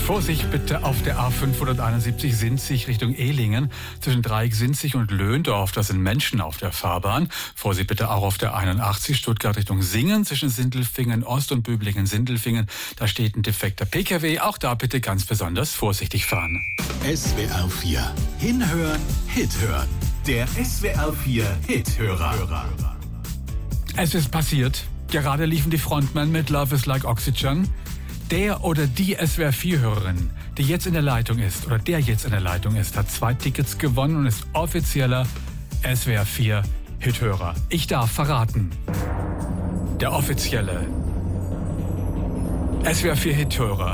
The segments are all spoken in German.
Vorsicht bitte auf der A571 Sinzig Richtung Ehlingen. Zwischen Dreieck-Sinzig und Löhndorf, das sind Menschen auf der Fahrbahn. Vorsicht bitte auch auf der 81 Stuttgart Richtung Singen. Zwischen Sindelfingen Ost und Böblingen-Sindelfingen. Da steht ein defekter PKW. Auch da bitte ganz besonders vorsichtig fahren. SWR 4. Hinhören, Hit hören. Der SWR 4 Hithörer. Es ist passiert. Gerade liefen die Frontmen mit Love is Like Oxygen. Der oder die SWR4-Hörerin, die jetzt in der Leitung ist, oder der jetzt in der Leitung ist, hat 2 Tickets gewonnen und ist offizieller SWR4-Hithörer. Ich darf verraten. Der offizielle SWR4-Hithörer.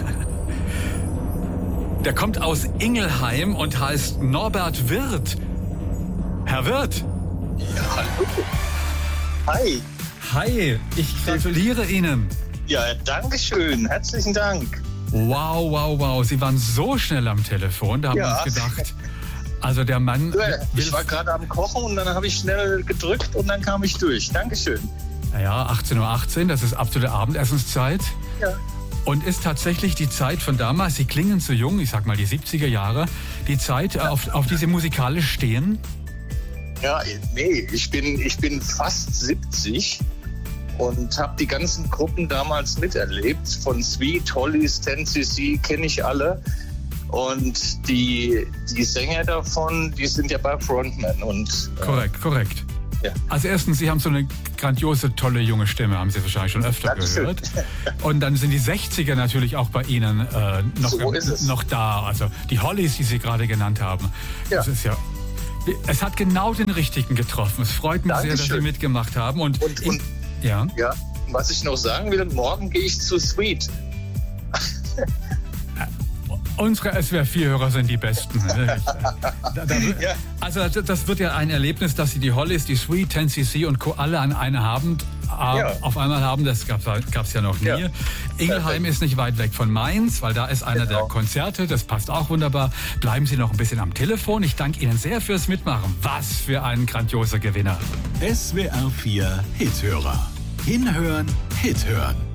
Der kommt aus Ingelheim und heißt Norbert Wirth. Herr Wirth. Ja, hallo. Hi. Hi, ich gratuliere Ihnen. Ja, danke schön. Herzlichen Dank. Wow. Sie waren so schnell am Telefon, da haben wir uns gedacht. Also der Mann... Ja, ich war gerade am Kochen und dann habe ich schnell gedrückt und dann kam ich durch. Dankeschön. Naja, 18:18 Uhr, das ist absolute Abendessenszeit. Ja. Und ist tatsächlich die Zeit von damals, Sie klingen zu jung, ich sag mal die 70er Jahre, die Zeit, auf die Sie musikalisch stehen? Ja, nee, ich bin fast 70 und habe die ganzen Gruppen damals miterlebt. Von Sweet, Hollies, 10cc kenne ich alle. Und die Sänger davon, die sind ja bei Frontman. Und, korrekt. Ja. Also erstens, Sie haben so eine grandiose, tolle junge Stimme, haben Sie wahrscheinlich schon öfter gehört. Und dann sind die 60er natürlich auch bei Ihnen noch da. Also die Hollies, die Sie gerade genannt haben. Ja. Das ist ja... Es hat genau den richtigen getroffen. Es freut mich sehr, dass Sie mitgemacht haben. Und ja, was ich noch sagen will, morgen gehe ich zu Sweet. Unsere SWR4-Hörer sind die Besten. Also das wird ja ein Erlebnis, dass Sie die Hollies, die Sweet, 10cc und Co. alle an einem Abend auf einmal haben. Das gab's ja noch nie. Ja. Ingelheim ist nicht weit weg von Mainz, weil da ist einer der Konzerte. Das passt auch wunderbar. Bleiben Sie noch ein bisschen am Telefon. Ich danke Ihnen sehr fürs Mitmachen. Was für ein grandioser Gewinner. SWR 4 Hithörer. Hinhören, Hit hören.